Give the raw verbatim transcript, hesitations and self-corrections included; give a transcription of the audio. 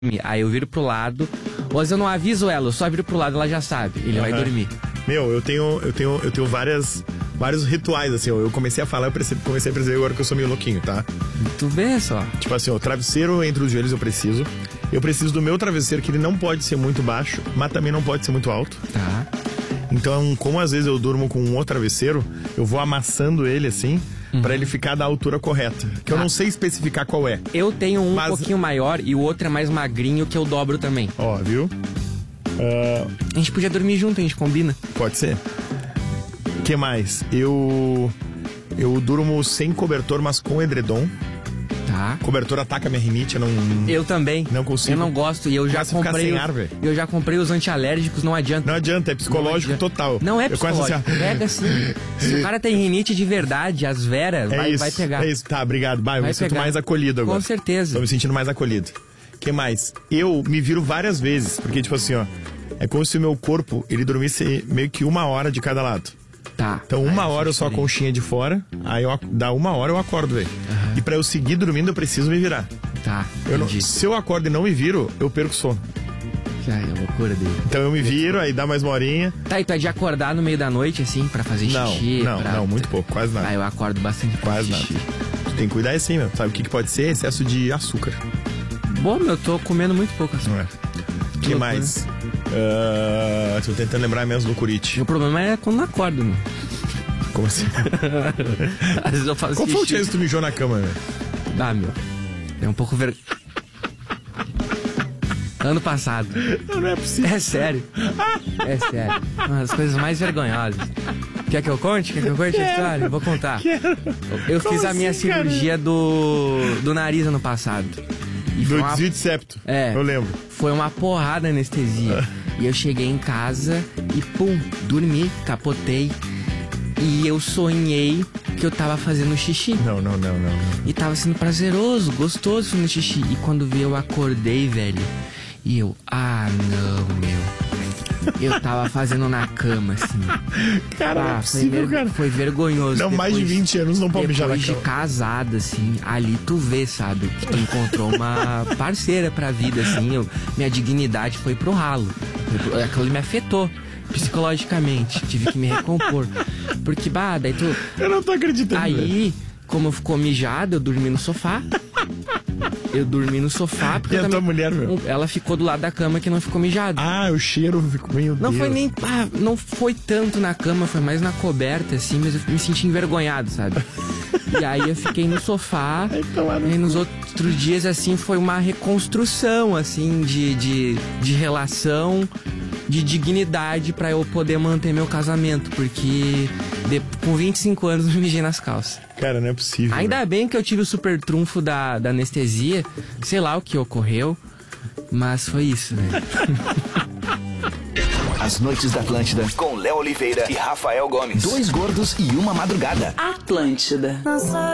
Aí eu viro pro lado, mas eu não aviso ela, eu só viro pro lado, ela já sabe, ele uhum. vai dormir. Meu, eu tenho, eu tenho, eu tenho várias, vários rituais, assim, eu comecei a falar, eu percebi, comecei a perceber agora que eu sou meio louquinho, tá? Tu vê só. Tipo assim, o travesseiro entre os joelhos eu preciso, eu preciso do meu travesseiro, que ele não pode ser muito baixo, mas também não pode ser muito alto. Tá. Então, como às vezes eu durmo com um outro travesseiro, eu vou amassando ele assim, uhum. pra ele ficar da altura correta. Que ah. eu não sei especificar qual é. Eu tenho um mas... pouquinho maior e o outro é mais magrinho, que eu dobro também. Ó, viu? Uh... A gente podia dormir junto, a gente combina. Pode ser. O que mais? Eu... Eu durmo sem cobertor, mas com edredom. Tá. Cobertor ataca minha rinite, eu não... Eu também. Não consigo. Eu não gosto e eu já comprei... Ar, eu já comprei os antialérgicos, não adianta. Não adianta, é psicológico não total. Não é psicológico, assim... pega sim. Se o cara tem rinite de verdade, as veras, é vai, isso, vai pegar. É isso, tá, obrigado. Vai, eu me sinto pegar. mais acolhido agora. Com certeza. Tô me sentindo mais acolhido. O que mais? Eu me viro várias vezes, porque tipo assim, ó, é como se o meu corpo, ele dormisse meio que uma hora de cada lado. Tá. Então uma hora eu só a conchinha de fora, aí eu, dá uma hora eu acordo, velho. Uhum. E pra eu seguir dormindo eu preciso me virar. Tá, eu não, se eu acordo e não me viro, eu perco sono. Já é loucura dele. Então eu me viro, aí dá mais uma horinha. Tá, e tu é de acordar no meio da noite, assim, pra fazer xixi? Não, não, pra... não, muito pouco, quase nada. Ah, eu acordo bastante pra Quase xixi. nada. Tu tem que cuidar assim, meu. Sabe o que, que pode ser? Excesso de açúcar. Bom, meu, eu tô comendo muito pouco açúcar. Não é. O que, que mais? Uh, tô tentando lembrar menos do curite. O problema é quando não acordo, meu. Como assim? Às vezes eu faço Qual xixi. foi o dia que tu mijou na cama, velho? Ah, meu. É um pouco ver... Ano passado. Não, não é possível. É sério. É sério. Uma das coisas mais vergonhosas. Quer que eu conte? Quer que eu conte Quero. a história? Vou contar. Quero. Eu Como fiz a minha assim, cirurgia do, do nariz ano passado. E do uma... desvio de septo. É. Eu lembro. Foi uma porrada anestesia. Ah. E eu cheguei em casa e pum, dormi, capotei. E eu sonhei que eu tava fazendo xixi. Não, não, não, não, não. E tava sendo prazeroso, gostoso fazendo xixi. E quando vi, eu acordei, velho. E eu, ah, não, meu. Eu tava fazendo na cama, assim. Cara, ah, não é possível, foi ver... cara. Foi vergonhoso. Não, depois, mais de vinte anos não pode mijar na cama. Depois de casado, assim, ali tu vê, sabe? Que tu encontrou uma parceira pra vida, assim. Eu, minha dignidade foi pro ralo. Aquilo me afetou psicologicamente, tive que me recompor. Porque, bah, daí tu... Eu não tô acreditando. Aí, como ficou mijado, eu dormi no sofá. Eu dormi no sofá. Porque e a também... tua mulher, meu? Ela ficou do lado da cama que não ficou mijado. Ah, o cheiro ficou meio... Não foi nem... Ah, não foi tanto na cama, foi mais na coberta, assim, mas eu me senti envergonhado, sabe? E aí eu fiquei no sofá. E nos outros dias, assim, foi uma reconstrução, assim, de, de, de relação, de dignidade pra eu poder manter meu casamento. Porque de, com vinte e cinco anos eu me mijei nas calças. Cara, não é possível. Ainda né? bem que eu tive o super trunfo da, da anestesia. Sei lá o que ocorreu, mas foi isso, né? As Noites da Atlântida, com Léo Oliveira e Rafael Gomes. Dois gordos e uma madrugada. Atlântida.